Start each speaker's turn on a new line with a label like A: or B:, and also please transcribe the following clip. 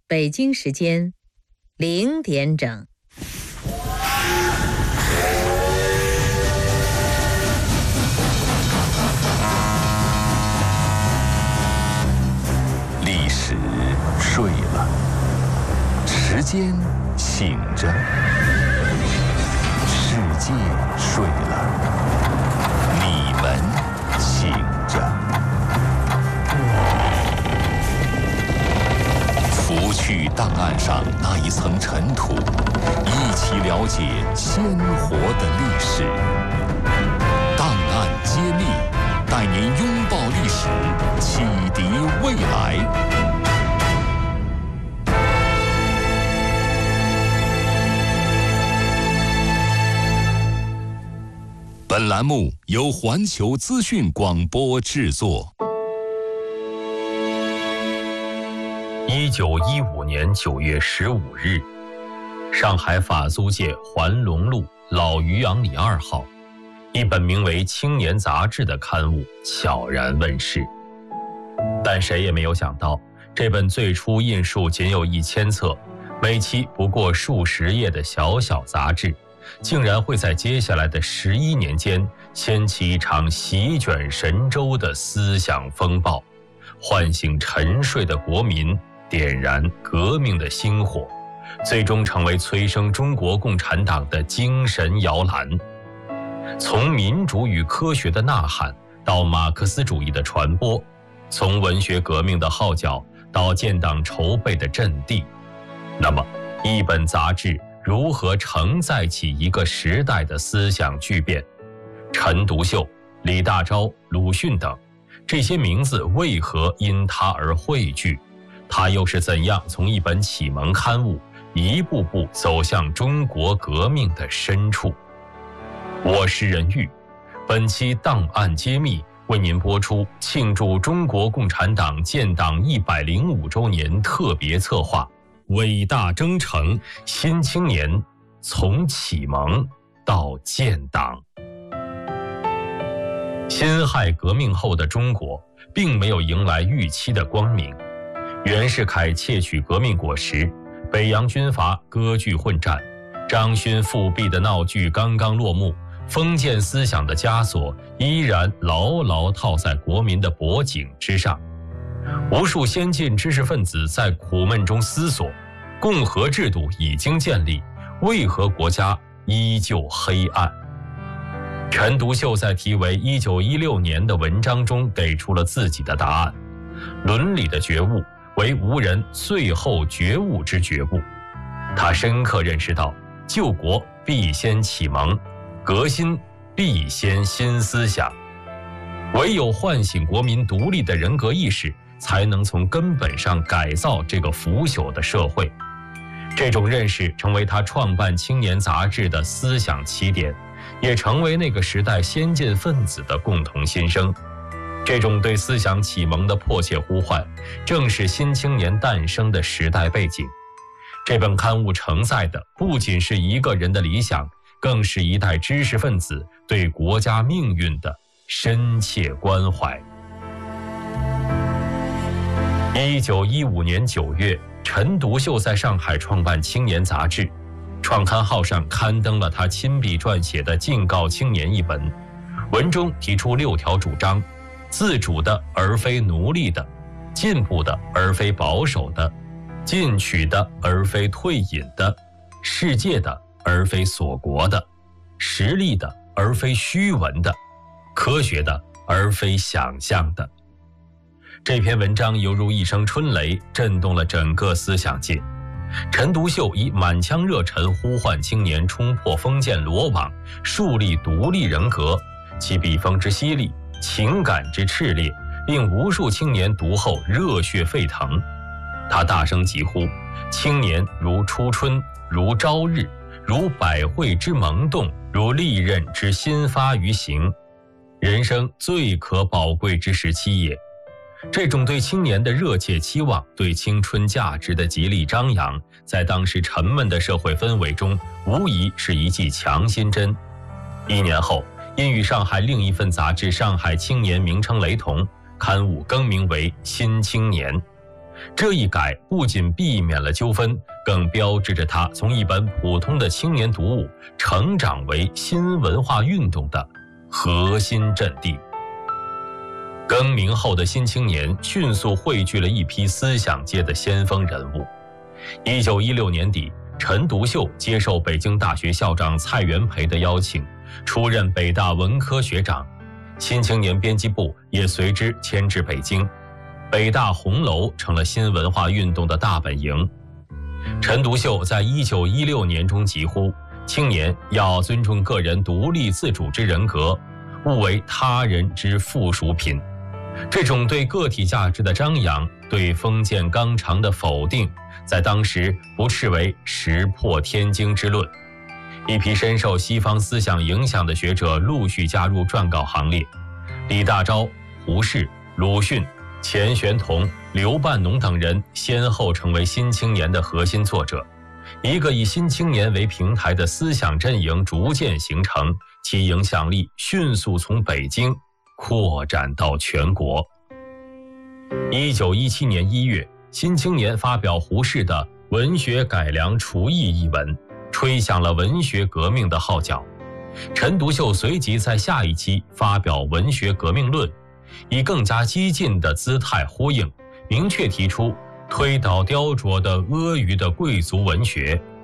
A: 北京时间0点整。
B: 历史睡了，时间醒着，世界睡了，你们醒着。拂去档案上那一层尘土，一起了解鲜活的历史。档案揭秘，带您拥抱历史，启迪未来。本栏目由环球资讯广播制作。
C: 1915年9月15日，上海法租界环龙路老渔阳里2号，一本名为《青年》杂志的刊物悄然问世。但谁也没有想到，这本最初印数仅有1000册，每期不过数十页的小小杂志，竟然会在接下来的11年间掀起一场席卷神州的思想风暴，唤醒沉睡的国民，点燃革命的星火，最终成为催生中国共产党的精神摇篮。从民主与科学的呐喊到马克思主义的传播，从文学革命的号角到建党筹备的阵地，那么一本杂志如何承载起一个时代的思想巨变？陈独秀、李大钊、鲁迅等这些名字为何因他而汇聚？他又是怎样从一本启蒙刊物一步步走向中国革命的深处？我是任玉，本期档案揭秘为您播出庆祝中国共产党建党105周年特别策划《伟大征程：新青年从启蒙到建党》。辛亥革命后的中国并没有迎来预期的光明，袁世凯窃取革命果实，北洋军阀割据混战，张勋复辟的闹剧刚刚落幕，封建思想的枷锁依然牢牢套在国民的脖颈之上。无数先进知识分子在苦闷中思索，共和制度已经建立，为何国家依旧黑暗？陈独秀在题为《1916年》的文章中给出了自己的答案：伦理的觉悟为吾人最后觉悟之觉悟。他深刻认识到，救国必先启蒙，革新必先新思想，唯有唤醒国民独立的人格意识，才能从根本上改造这个腐朽的社会。这种认识成为他创办《青年》杂志的思想起点，也成为那个时代先进分子的共同心声。这种对思想启蒙的迫切呼唤，正是《新青年》诞生的时代背景。这本刊物承载的不仅是一个人的理想，更是一代知识分子对国家命运的深切关怀。1915年9月，陈独秀在上海创办《青年》杂志，创刊号上刊登了他亲笔撰写的《敬告青年》一文，文中提出6条主张：自主的而非奴隶的，进步的而非保守的，进取的而非退隐的，世界的而非锁国的，实力的而非虚文的，科学的而非想象的。这篇文章犹如一声春雷，震动了整个思想界。陈独秀以满腔热忱呼唤青年冲破封建罗网，树立独立人格，其笔锋之犀利，情感之炽烈，令无数青年读后热血沸腾。他大声疾呼：青年如初春，如朝日，如百卉之萌动，如利刃之新发于形，人生最可宝贵之时期也。这种对青年的热切期望，对青春价值的极力张扬，在当时沉闷的社会氛围中，无疑是一剂强心针。1年后，因与上海另一份杂志《上海青年》名称雷同，刊物更名为《新青年》。 这一改不仅避免了纠纷，更标志着他从一本普通的青年读物成长为新文化运动的核心阵地。更名后的新青年迅速汇聚了一批思想界的先锋人物。1916年底，陈独秀接受北京大学校长蔡元培的邀请，出任北大文科学长，新青年编辑部也随之迁至北京。北大红楼成了新文化运动的大本营。陈独秀在1916年中疾呼，青年要尊重个人独立自主之人格，勿为他人之附属品。这种对个体价值的张扬，对封建纲常的否定，在当时不斥为石破天惊之论。一批深受西方思想影响的学者陆续加入撰稿行列，李大钊、胡适、鲁迅、钱玄同、刘半农等人先后成为新青年的核心作者。一个以新青年为平台的思想阵营逐渐形成，其影响力迅速从北京扩展到全国。1917年1月，新青年发表胡适的《文学改良刍议》一文，吹响了文学革命的号角。陈独秀随即在下一期发表《文学革命论》，以更加激进的姿态呼应，明确提出推倒雕琢的阿谀的贵族文学，